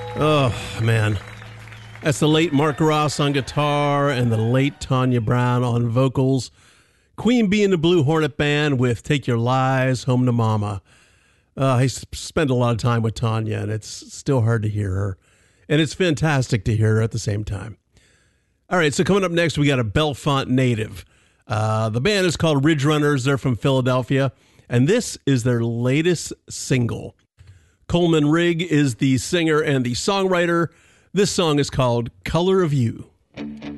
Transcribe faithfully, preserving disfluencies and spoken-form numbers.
Oh, man. That's the late Mark Ross on guitar and the late Tanya Brown on vocals. Queen Bee and the Blue Hornet Band with Take Your Lies Home to Mama. Uh, I spend a lot of time with Tanya, and it's still hard to hear her. And it's fantastic to hear her at the same time. All right, so coming up next, we got a Bellefonte native. Uh, the band is called Ridge Runners. They're from Philadelphia, and this is their latest single. Coleman Rigg is the singer and the songwriter. This song is called Color of You.